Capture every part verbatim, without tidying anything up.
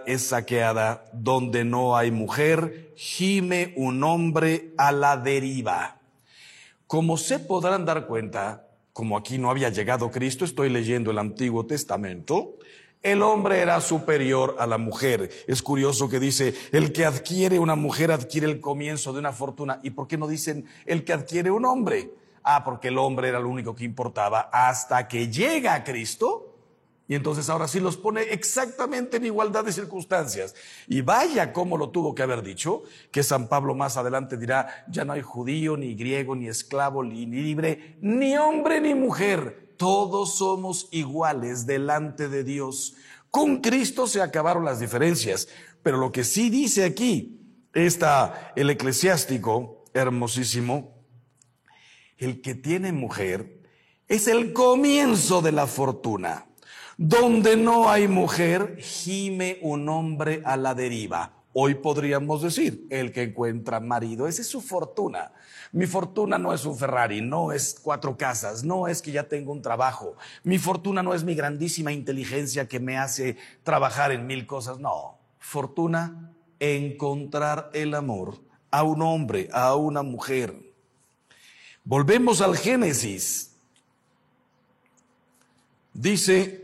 es saqueada, donde no hay mujer, gime un hombre a la deriva. Como se podrán dar cuenta, como aquí no había llegado Cristo, estoy leyendo el Antiguo Testamento, el hombre era superior a la mujer. Es curioso que dice, el que adquiere una mujer adquiere el comienzo de una fortuna. ¿Y por qué no dicen el que adquiere un hombre? Ah, porque el hombre era lo único que importaba hasta que llega a Cristo. Y entonces ahora sí los pone exactamente en igualdad de circunstancias. Y vaya cómo lo tuvo que haber dicho, que San Pablo más adelante dirá, ya no hay judío, ni griego, ni esclavo, ni libre, ni hombre, ni mujer. Todos somos iguales delante de Dios. Con Cristo se acabaron las diferencias. Pero lo que sí dice aquí, está el eclesiástico hermosísimo, el que tiene mujer es el comienzo de la fortuna. Donde no hay mujer, gime un hombre a la deriva. Hoy podríamos decir, el que encuentra marido, esa es su fortuna. Mi fortuna no es un Ferrari, no es cuatro casas, no es que ya tengo un trabajo. Mi fortuna no es mi grandísima inteligencia que me hace trabajar en mil cosas. No, fortuna, encontrar el amor a un hombre, a una mujer. Volvemos al Génesis. Dice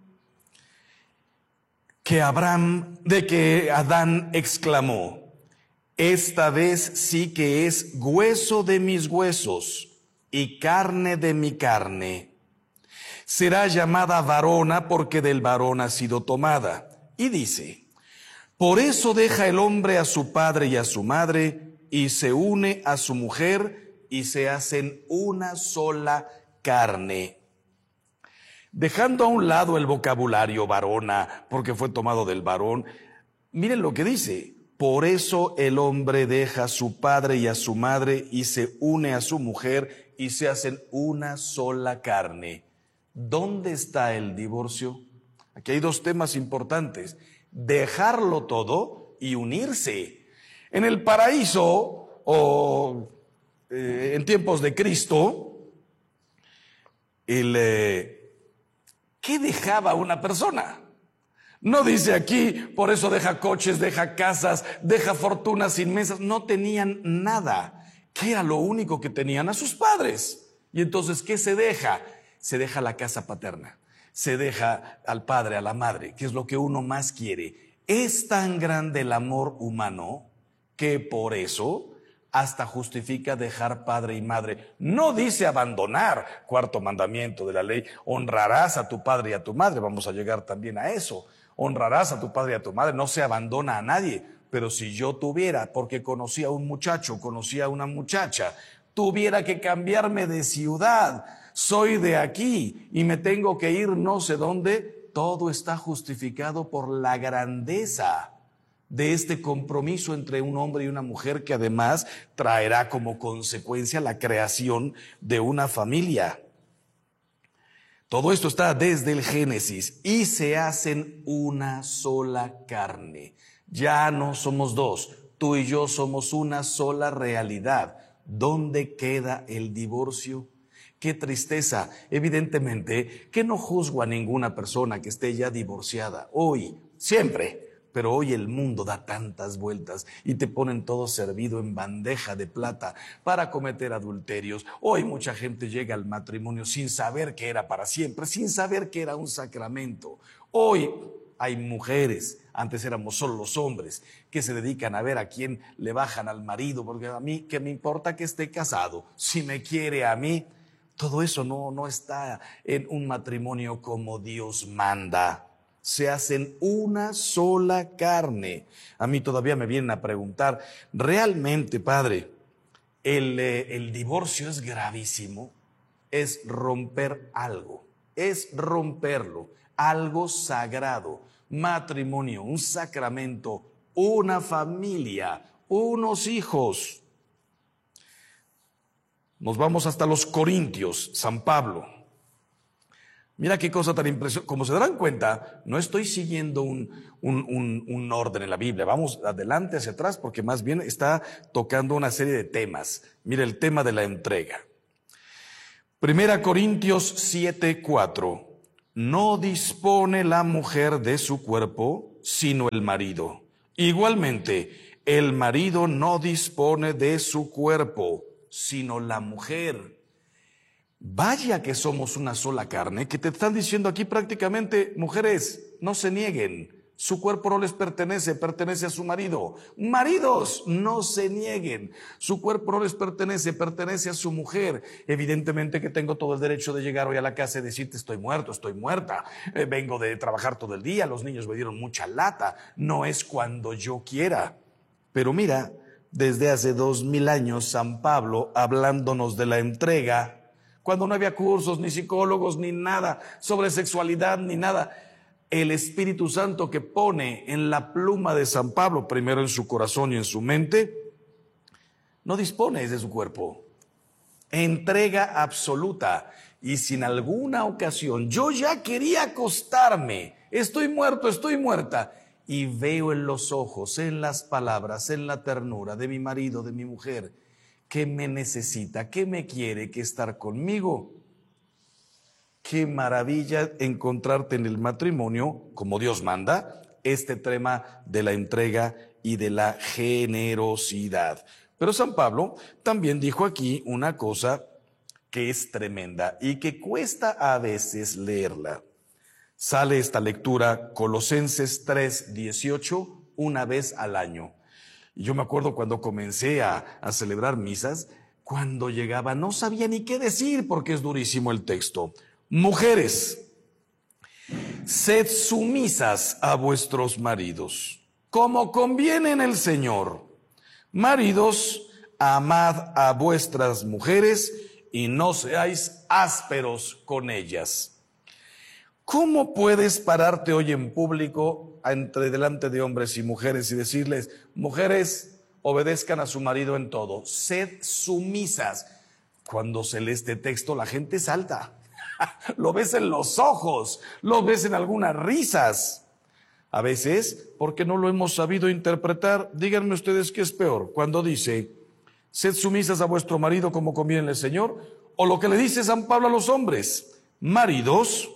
que Abraham, de que Adán exclamó, esta vez sí que es hueso de mis huesos y carne de mi carne. Será llamada varona porque del varón ha sido tomada. Y dice, por eso deja el hombre a su padre y a su madre y se une a su mujer y se hacen una sola carne. Dejando a un lado el vocabulario varona, porque fue tomado del varón, miren lo que dice. Por eso el hombre deja a su padre y a su madre y se une a su mujer y se hacen una sola carne. ¿Dónde está el divorcio? Aquí hay dos temas importantes. Dejarlo todo y unirse. En el paraíso o eh, en tiempos de Cristo, el... Eh, ¿qué dejaba una persona? No dice aquí, por eso deja coches, deja casas, deja fortunas inmensas. No tenían nada. ¿Qué era lo único que tenían? A sus padres. Y entonces, ¿qué se deja? Se deja la casa paterna. Se deja al padre, a la madre, que es lo que uno más quiere. Es tan grande el amor humano que por eso hasta justifica dejar padre y madre. No dice abandonar, cuarto mandamiento de la ley, honrarás a tu padre y a tu madre, vamos a llegar también a eso, honrarás a tu padre y a tu madre, no se abandona a nadie, pero si yo tuviera, porque conocí a un muchacho, conocí a una muchacha, tuviera que cambiarme de ciudad, soy de aquí y me tengo que ir no sé dónde, todo está justificado por la grandeza de este compromiso entre un hombre y una mujer que además traerá como consecuencia la creación de una familia. Todo esto está desde el Génesis y se hacen una sola carne. Ya no somos dos, tú y yo somos una sola realidad. ¿Dónde queda el divorcio? Qué tristeza. Evidentemente que no juzgo a ninguna persona que esté ya divorciada. Hoy, siempre. Pero hoy el mundo da tantas vueltas y te ponen todo servido en bandeja de plata para cometer adulterios. Hoy mucha gente llega al matrimonio sin saber que era para siempre, sin saber que era un sacramento. Hoy hay mujeres, antes éramos solo los hombres, que se dedican a ver a quién le bajan al marido, porque a mí, ¿qué me importa que esté casado? Si me quiere a mí, todo eso no, no está en un matrimonio como Dios manda. Se hacen una sola carne. A mí todavía me vienen a preguntar, ¿realmente, padre, el, eh, el divorcio es gravísimo? Es romper algo, es romperlo, algo sagrado, matrimonio, un sacramento, una familia, unos hijos. Nos vamos hasta los Corintios, San Pablo. Mira qué cosa tan impresionante. Como se darán cuenta, no estoy siguiendo un, un, un, un orden en la Biblia. Vamos adelante hacia atrás porque más bien está tocando una serie de temas. Mira el tema de la entrega. Primera Corintios siete, cuatro. no dispone la mujer de su cuerpo, sino el marido. Igualmente, el marido no dispone de su cuerpo, sino la mujer. Vaya que somos una sola carne, que te están diciendo aquí prácticamente, mujeres, no se nieguen. Su cuerpo no les pertenece, pertenece a su marido. Maridos, no se nieguen. Su cuerpo no les pertenece, pertenece a su mujer. Evidentemente que tengo todo el derecho de llegar hoy a la casa y decirte estoy muerto, estoy muerta. Eh, vengo de trabajar todo el día, los niños me dieron mucha lata. No es cuando yo quiera. Pero mira, desde hace dos mil años San Pablo hablándonos de la entrega, cuando no había cursos, ni psicólogos, ni nada sobre sexualidad, ni nada. El Espíritu Santo que pone en la pluma de San Pablo, primero en su corazón y en su mente, no dispone de su cuerpo. Entrega absoluta. Y si en alguna ocasión yo ya quería acostarme, estoy muerto, estoy muerta, y veo en los ojos, en las palabras, en la ternura de mi marido, de mi mujer, que me necesita, que me quiere, que estar conmigo. Qué maravilla encontrarte en el matrimonio, como Dios manda, este tema de la entrega y de la generosidad. Pero San Pablo también dijo aquí una cosa que es tremenda y que cuesta a veces leerla. Sale esta lectura, Colosenses tres dieciocho, una vez al año. Y yo me acuerdo cuando comencé a, a celebrar misas, cuando llegaba no sabía ni qué decir porque es durísimo el texto. Mujeres, sed sumisas a vuestros maridos, como conviene en el Señor. Maridos, amad a vuestras mujeres y no seáis ásperos con ellas. ¿Cómo puedes pararte hoy en público entre delante de hombres y mujeres y decirles, mujeres, obedezcan a su marido en todo, sed sumisas? Cuando se lee este texto la gente salta. Lo ves en los ojos, lo ves en algunas risas. A veces, porque no lo hemos sabido interpretar, díganme ustedes qué es peor, cuando dice, sed sumisas a vuestro marido como conviene el Señor, o lo que le dice San Pablo a los hombres, maridos,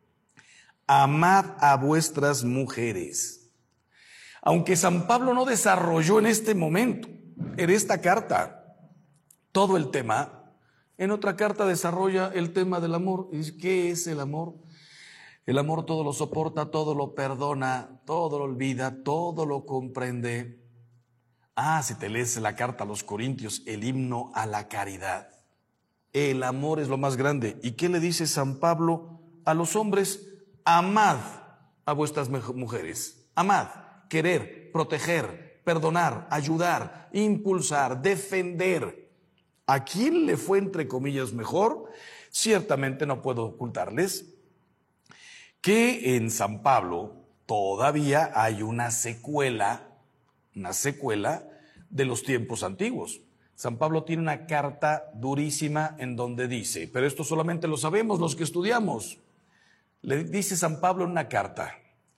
amad a vuestras mujeres. Aunque San Pablo no desarrolló en este momento, en esta carta, todo el tema, en otra carta desarrolla el tema del amor. ¿Qué es el amor? El amor todo lo soporta, todo lo perdona, todo lo olvida, todo lo comprende. Ah, si te lees la carta a los Corintios, el himno a la caridad. El amor es lo más grande. ¿Y qué le dice San Pablo a los hombres? Amad a vuestras mujeres. Amad, querer, proteger, perdonar, ayudar, impulsar, defender. ¿A quién le fue, entre comillas, mejor? Ciertamente no puedo ocultarles que en San Pablo todavía hay una secuela, una secuela de los tiempos antiguos. San Pablo tiene una carta durísima en donde dice, pero esto solamente lo sabemos los que estudiamos. Le dice San Pablo en una carta,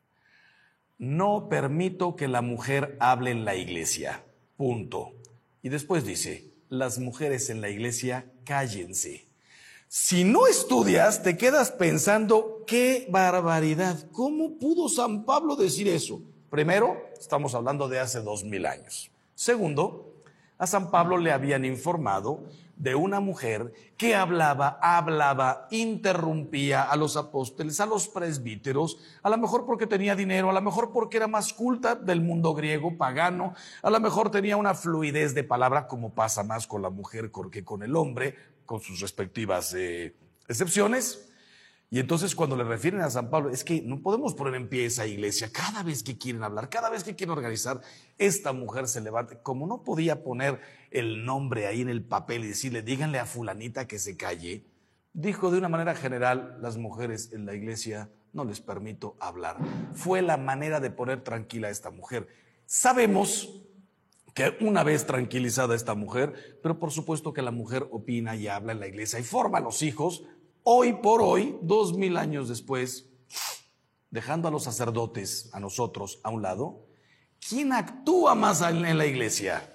no permito que la mujer hable en la iglesia, punto. Y después dice, las mujeres en la iglesia, cállense. Si no estudias, te quedas pensando, qué barbaridad, ¿cómo pudo San Pablo decir eso? Primero, estamos hablando de hace dos mil años. Segundo, a San Pablo le habían informado de una mujer que hablaba, hablaba, interrumpía a los apóstoles, a los presbíteros, a lo mejor porque tenía dinero, a lo mejor porque era más culta del mundo griego, pagano, a lo mejor tenía una fluidez de palabra como pasa más con la mujer que con el hombre, con sus respectivas eh, excepciones. Y entonces cuando le refieren a San Pablo, es que no podemos poner en pie esa iglesia. Cada vez que quieren hablar, cada vez que quieren organizar, esta mujer se levanta. Como no podía poner el nombre ahí en el papel y decirle, díganle a fulanita que se calle, dijo de una manera general, las mujeres en la iglesia no les permito hablar. Fue la manera de poner tranquila a esta mujer. Sabemos que una vez tranquilizada esta mujer, pero por supuesto que la mujer opina y habla en la iglesia y forma a los hijos. Hoy por hoy, dos mil años después, dejando a los sacerdotes, a nosotros, a un lado, ¿quién actúa más en la iglesia?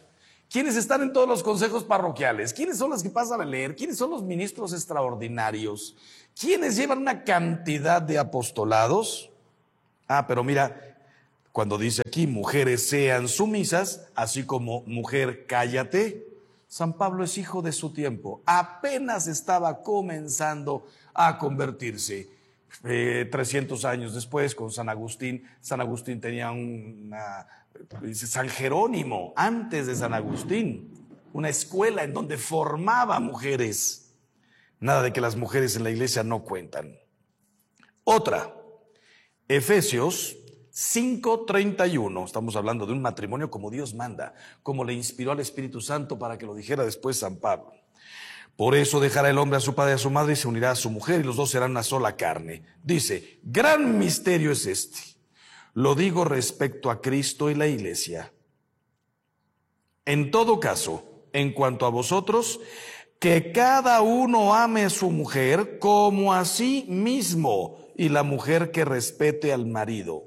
¿Quiénes están en todos los consejos parroquiales? ¿Quiénes son los que pasan a leer? ¿Quiénes son los ministros extraordinarios? ¿Quiénes llevan una cantidad de apostolados? Ah, pero mira, cuando dice aquí, mujeres sean sumisas, así como mujer cállate, San Pablo es hijo de su tiempo, apenas estaba comenzando a convertirse. Eh, trescientos años después, con San Agustín, San Agustín tenía una, dice San Jerónimo, antes de San Agustín, una escuela en donde formaba mujeres. Nada de que las mujeres en la iglesia no cuentan. Otra, Efesios cinco treinta y uno, estamos hablando de un matrimonio como Dios manda, como le inspiró al Espíritu Santo para que lo dijera después San Pablo. Por eso dejará el hombre a su padre y a su madre y se unirá a su mujer y los dos serán una sola carne. Dice, gran misterio es este. Lo digo respecto a Cristo y la iglesia. En todo caso, en cuanto a vosotros, que cada uno ame a su mujer como a sí mismo y la mujer que respete al marido.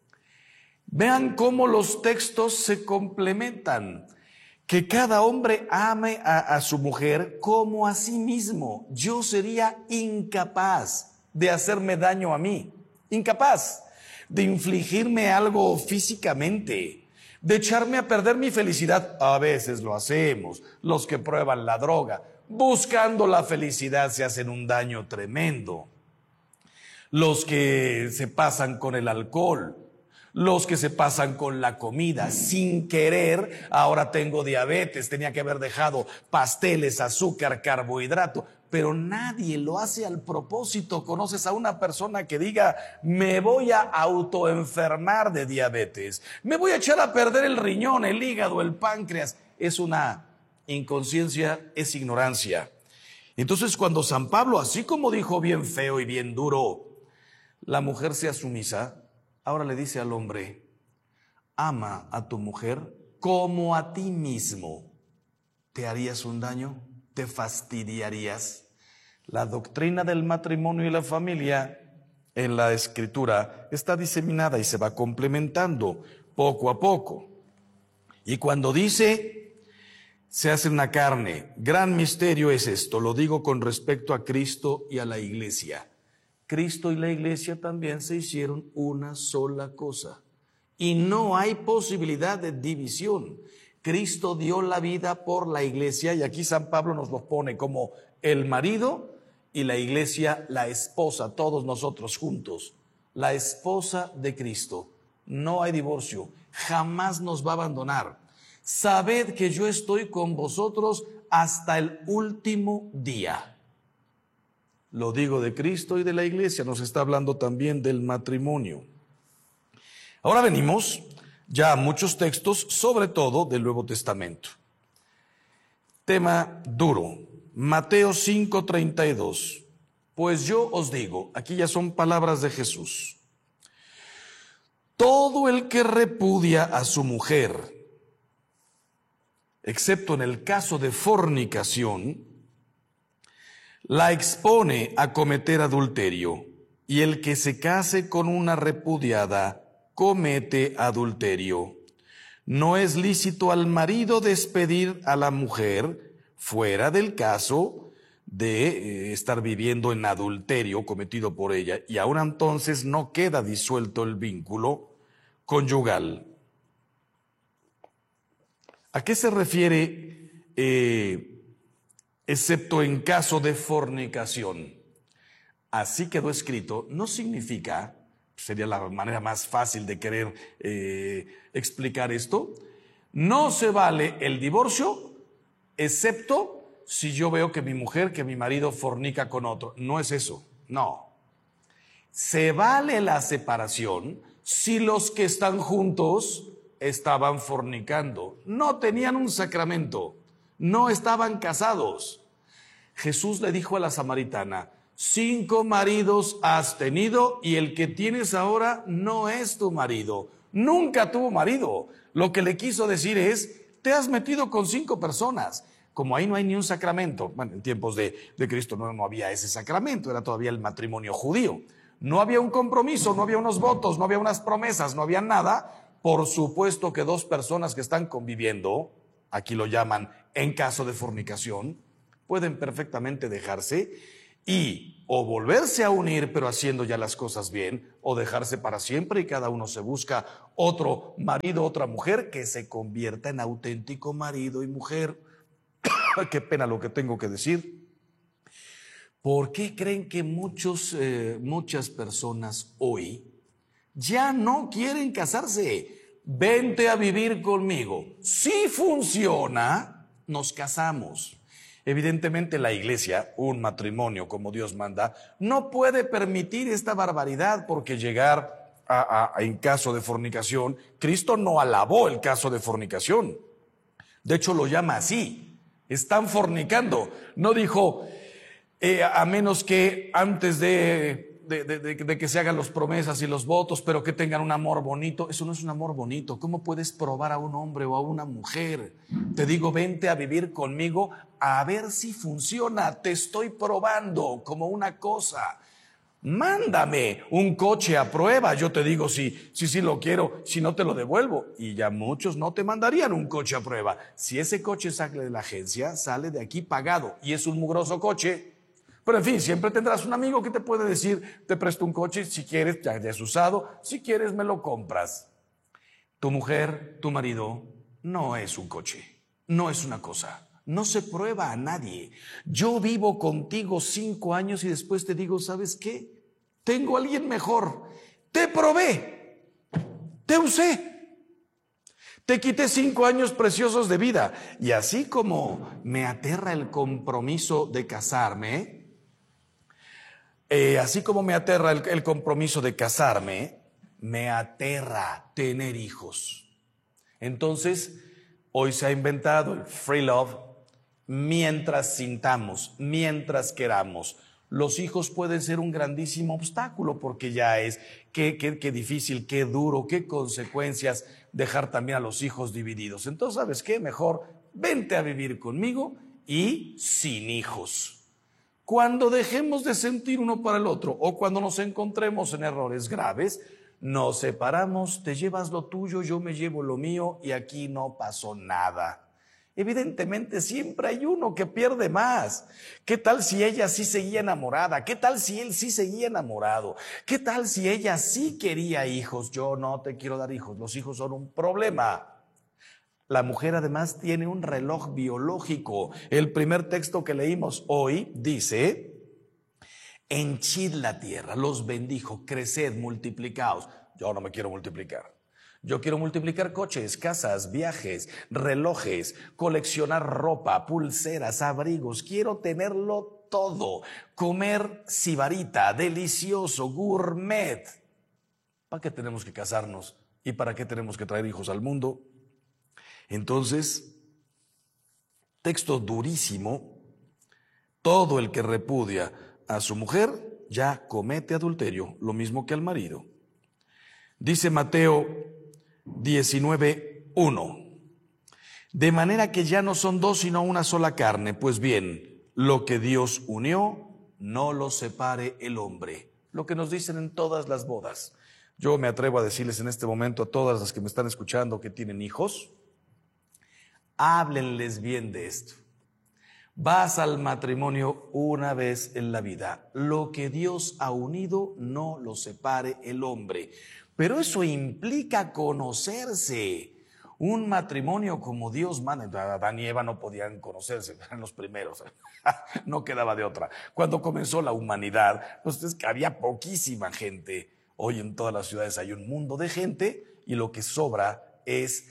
Vean cómo los textos se complementan. Que cada hombre ame a, a su mujer como a sí mismo. Yo sería incapaz de hacerme daño a mí, incapaz de infligirme algo físicamente, de echarme a perder mi felicidad. A veces lo hacemos, los que prueban la droga, buscando la felicidad se hacen un daño tremendo. Los que se pasan con el alcohol, los que se pasan con la comida, sin querer, ahora tengo diabetes, tenía que haber dejado pasteles, azúcar, carbohidrato, pero nadie lo hace al propósito. ¿Conoces a una persona que diga, me voy a autoenfermar de diabetes, me voy a echar a perder el riñón, el hígado, el páncreas? Es una inconsciencia, es ignorancia. Entonces, cuando San Pablo, así como dijo bien feo y bien duro, la mujer sea sumisa, ahora le dice al hombre, ama a tu mujer como a ti mismo. ¿Te harías un daño? ¿Te fastidiarías? La doctrina del matrimonio y la familia en la Escritura está diseminada y se va complementando poco a poco. Y cuando dice, se hace una carne, gran misterio es esto, lo digo con respecto a Cristo y a la iglesia. Cristo y la iglesia también se hicieron una sola cosa. Y no hay posibilidad de división. Cristo dio la vida por la iglesia y aquí San Pablo nos lo pone como el marido y la iglesia la esposa, todos nosotros juntos. La esposa de Cristo. No hay divorcio, jamás nos va a abandonar. Sabed que yo estoy con vosotros hasta el último día. Lo digo de Cristo y de la iglesia, nos está hablando también del matrimonio. Ahora venimos ya a muchos textos, sobre todo del Nuevo Testamento. Tema duro, Mateo cinco treinta y dos. Pues yo os digo, aquí ya son palabras de Jesús. Todo el que repudia a su mujer, excepto en el caso de fornicación, la expone a cometer adulterio, y el que se case con una repudiada comete adulterio. No es lícito al marido despedir a la mujer fuera del caso de eh, estar viviendo en adulterio cometido por ella, y aún entonces no queda disuelto el vínculo conyugal. ¿A qué se refiere eh, excepto en caso de fornicación? Así quedó escrito, no significa, sería la manera más fácil de querer eh, explicar esto, no se vale el divorcio, excepto si yo veo que mi mujer, que mi marido fornica con otro. No es eso, no. Se vale la separación si los que están juntos estaban fornicando, no tenían un sacramento, no estaban casados. Jesús le dijo a la samaritana, cinco maridos has tenido y el que tienes ahora no es tu marido. Nunca tuvo marido. Lo que le quiso decir es, te has metido con cinco personas. Como ahí no hay ni un sacramento, bueno, en tiempos de, de Cristo no, no había ese sacramento, era todavía el matrimonio judío. No había un compromiso, no había unos votos, no había unas promesas, no había nada. Por supuesto que dos personas que están conviviendo aquí lo llaman en caso de fornicación, pueden perfectamente dejarse y o volverse a unir, pero haciendo ya las cosas bien, o dejarse para siempre y cada uno se busca otro marido, otra mujer que se convierta en auténtico marido y mujer. Qué pena lo que tengo que decir. ¿Por qué creen que muchos, eh, muchas personas hoy ya no quieren casarse? Vente a vivir conmigo. Si funciona, nos casamos. Evidentemente la iglesia, un matrimonio como Dios manda, no puede permitir esta barbaridad, porque llegar a, a, en caso de fornicación, Cristo no alabó el caso de fornicación. De hecho lo llama así, están fornicando. No dijo, eh, a menos que antes de... De, de, de, de que se hagan las promesas y los votos, pero que tengan un amor bonito. Eso no es un amor bonito. ¿Cómo puedes probar a un hombre o a una mujer? Te digo, vente a vivir conmigo a ver si funciona. Te estoy probando como una cosa. Mándame un coche a prueba. Yo te digo si sí si, lo quiero, si no te lo devuelvo. Y ya muchos no te mandarían un coche a prueba. Si ese coche sale de la agencia, sale de aquí pagado y es un mugroso coche. Pero en fin, siempre tendrás un amigo que te puede decir, te presto un coche, si quieres, ya es usado, si quieres me lo compras. Tu mujer, tu marido, no es un coche, no es una cosa, no se prueba a nadie. Yo vivo contigo cinco años y después te digo, ¿sabes qué? Tengo a alguien mejor, te probé, te usé. Te quité cinco años preciosos de vida. Y así como me aterra el compromiso de casarme, Eh, así como me aterra el, el compromiso de casarme, me aterra tener hijos. Entonces, hoy se ha inventado el free love. Mientras sintamos, mientras queramos. Los hijos pueden ser un grandísimo obstáculo, porque ya es qué, qué, qué difícil, qué duro, qué consecuencias dejar también a los hijos divididos. Entonces, ¿sabes qué? Mejor vente a vivir conmigo y sin hijos. Cuando dejemos de sentir uno para el otro o cuando nos encontremos en errores graves, nos separamos, te llevas lo tuyo, yo me llevo lo mío y aquí no pasó nada. Evidentemente siempre hay uno que pierde más. ¿Qué tal si ella sí seguía enamorada? ¿Qué tal si él sí seguía enamorado? ¿Qué tal si ella sí quería hijos? Yo no te quiero dar hijos, los hijos son un problema. La mujer además tiene un reloj biológico. El primer texto que leímos hoy dice, henchid la tierra, los bendijo, creced, multiplicaos. Yo no me quiero multiplicar. Yo quiero multiplicar coches, casas, viajes, relojes, coleccionar ropa, pulseras, abrigos. Quiero tenerlo todo. Comer sibarita, delicioso, gourmet. ¿Para qué tenemos que casarnos? ¿Y para qué tenemos que traer hijos al mundo? Entonces, texto durísimo, todo el que repudia a su mujer ya comete adulterio, lo mismo que al marido. Dice Mateo diecinueve, uno, de manera que ya no son dos sino una sola carne, pues bien, lo que Dios unió, no lo separe el hombre. Lo que nos dicen en todas las bodas. Yo me atrevo a decirles en este momento a todas las que me están escuchando que tienen hijos, háblenles bien de esto. Vas al matrimonio una vez en la vida. Lo que Dios ha unido, no lo separe el hombre. Pero eso implica conocerse. Un matrimonio como Dios manda. Adán y Eva no podían conocerse, eran los primeros. No quedaba de otra. Cuando comenzó la humanidad, pues es que había poquísima gente. Hoy en todas las ciudades hay un mundo de gente y lo que sobra es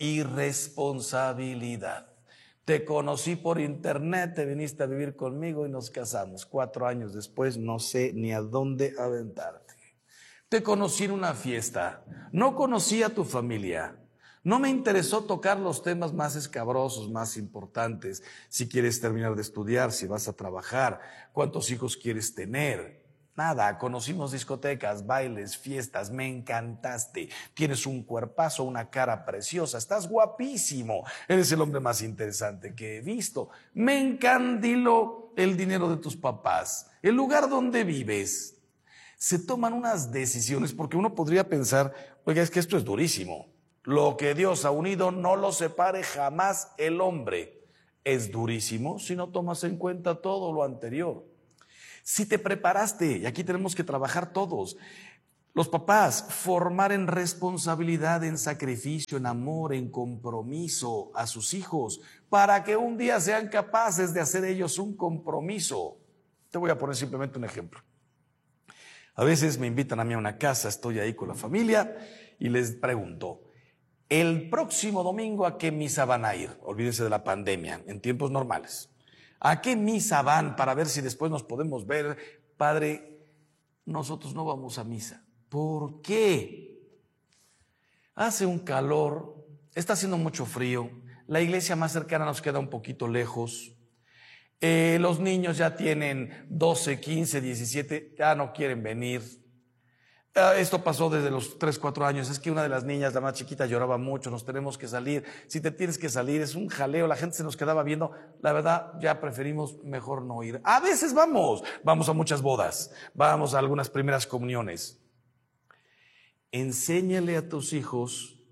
irresponsabilidad. Te conocí por internet, te viniste a vivir conmigo y nos casamos. Cuatro años después no sé ni a dónde aventarte. Te conocí en una fiesta, no conocí a tu familia, no me interesó tocar los temas más escabrosos, más importantes. Si quieres terminar de estudiar, si vas a trabajar, cuántos hijos quieres tener. Nada, conocimos discotecas, bailes, fiestas, me encantaste. Tienes un cuerpazo, una cara preciosa, estás guapísimo. Eres el hombre más interesante que he visto. Me encandiló el dinero de tus papás, el lugar donde vives. Se toman unas decisiones porque uno podría pensar, oiga, es que esto es durísimo. Lo que Dios ha unido no lo separe jamás el hombre. Es durísimo si no tomas en cuenta todo lo anterior. Si te preparaste, y aquí tenemos que trabajar todos, los papás, formar en responsabilidad, en sacrificio, en amor, en compromiso a sus hijos, para que un día sean capaces de hacer ellos un compromiso. Te voy a poner simplemente un ejemplo. A veces me invitan a mí a una casa, estoy ahí con la familia y les pregunto, el próximo domingo, ¿a qué misa van a ir? Olvídense de la pandemia, en tiempos normales. ¿A qué misa van para ver si después nos podemos ver? Padre, nosotros no vamos a misa. ¿Por qué? Hace un calor, está haciendo mucho frío, la iglesia más cercana nos queda un poquito lejos, eh, los niños ya tienen doce, quince, diecisiete, ya no quieren venir. Eh, esto pasó desde los tres, cuatro años, es que una de las niñas, la más chiquita, lloraba mucho, nos tenemos que salir, si te tienes que salir, es un jaleo, la gente se nos quedaba viendo, la verdad ya preferimos mejor no ir. A veces vamos, vamos a muchas bodas, vamos a algunas primeras comuniones. Enséñale a tus hijos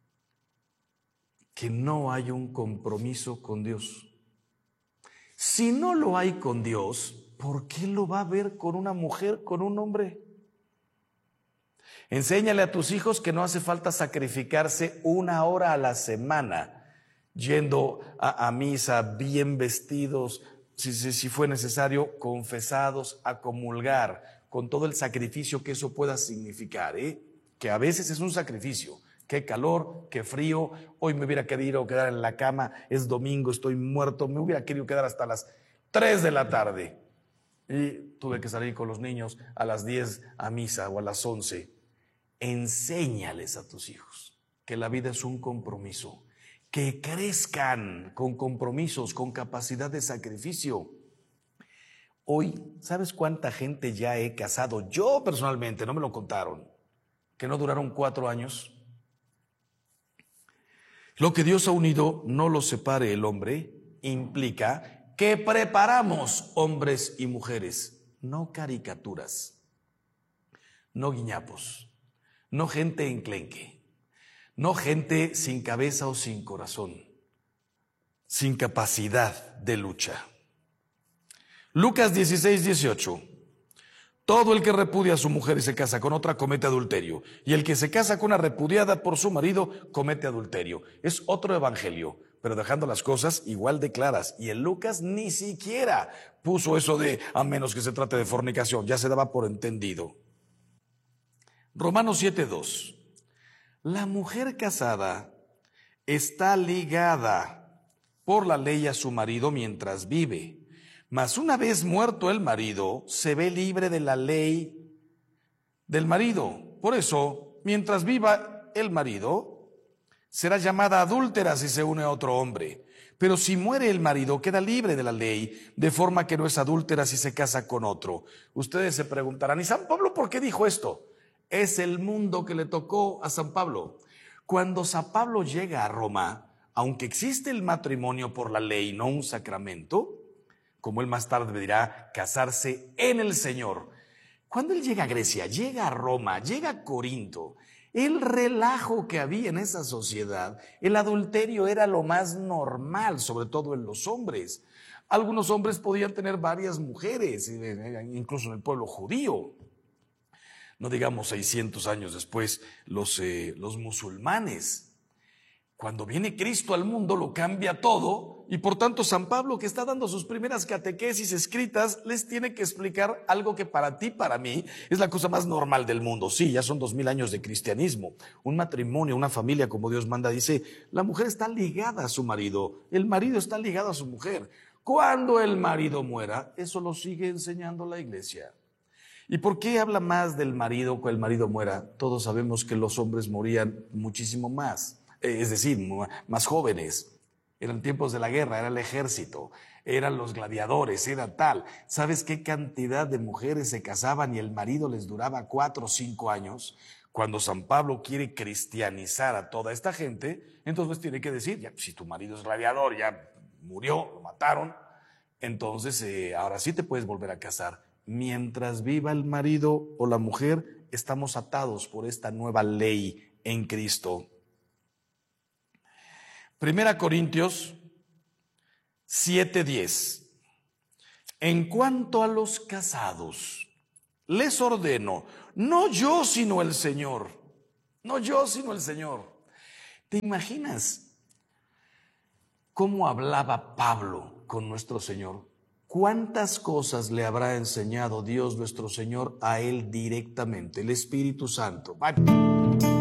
que no hay un compromiso con Dios. Si no lo hay con Dios, ¿por qué lo va a ver con una mujer, con un hombre? Enséñale a tus hijos que no hace falta sacrificarse una hora a la semana, yendo a, a misa bien vestidos, si, si, si fue necesario, confesados, a comulgar, con todo el sacrificio que eso pueda significar, ¿eh? Que a veces es un sacrificio. Qué calor, qué frío, hoy me hubiera querido quedar en la cama, es domingo, estoy muerto, me hubiera querido quedar hasta las tres de la tarde. Y tuve que salir con los niños a las diez a misa o a las once. Enséñales a tus hijos que la vida es un compromiso, que crezcan con compromisos, con capacidad de sacrificio. Hoy, ¿sabes cuánta gente ya he casado? Yo personalmente, no me lo contaron, que no duraron cuatro años. Lo que Dios ha unido no lo separe el hombre, implica que preparamos hombres y mujeres, no caricaturas, no guiñapos, no gente enclenque, no gente sin cabeza o sin corazón, sin capacidad de lucha. Lucas dieciséis, dieciocho. Todo el que repudia a su mujer y se casa con otra comete adulterio, y el que se casa con una repudiada por su marido comete adulterio. Es otro evangelio, pero dejando las cosas igual de claras. Y en Lucas ni siquiera puso eso de a menos que se trate de fornicación, ya se daba por entendido. Romanos siete, dos. La mujer casada está ligada por la ley a su marido mientras vive. Mas una vez muerto el marido, se ve libre de la ley del marido. Por eso, mientras viva el marido, será llamada adúltera si se une a otro hombre. Pero si muere el marido, queda libre de la ley, de forma que no es adúltera si se casa con otro. Ustedes se preguntarán, ¿y San Pablo por qué dijo esto? Es el mundo que le tocó a San Pablo. Cuando San Pablo llega a Roma, aunque existe el matrimonio por la ley, no un sacramento, como él más tarde dirá, casarse en el Señor. Cuando él llega a Grecia, llega a Roma, llega a Corinto, el relajo que había en esa sociedad, el adulterio era lo más normal, sobre todo en los hombres. Algunos hombres podían tener varias mujeres, incluso en el pueblo judío. No digamos seiscientos años después, los, eh, los musulmanes. Cuando viene Cristo al mundo lo cambia todo y por tanto San Pablo, que está dando sus primeras catequesis escritas, les tiene que explicar algo que para ti, para mí, es la cosa más normal del mundo. Sí, ya son dos mil años de cristianismo, un matrimonio, una familia como Dios manda. Dice, la mujer está ligada a su marido, el marido está ligado a su mujer. Cuando el marido muera, eso lo sigue enseñando la iglesia. ¿Y por qué habla más del marido cuando el marido muera? Todos sabemos que los hombres morían muchísimo más. Es decir, más jóvenes, eran tiempos de la guerra, era el ejército, eran los gladiadores, era tal. ¿Sabes qué cantidad de mujeres se casaban y el marido les duraba cuatro o cinco años? Cuando San Pablo quiere cristianizar a toda esta gente, entonces tiene que decir, ya, si tu marido es gladiador, ya murió, lo mataron, entonces eh, ahora sí te puedes volver a casar. Mientras viva el marido o la mujer, estamos atados por esta nueva ley en Cristo. Primera Corintios siete diez. En cuanto a los casados, les ordeno, no yo sino el Señor, no yo sino el Señor. ¿Te imaginas cómo hablaba Pablo con nuestro Señor? ¿Cuántas cosas le habrá enseñado Dios nuestro Señor a él directamente, el Espíritu Santo?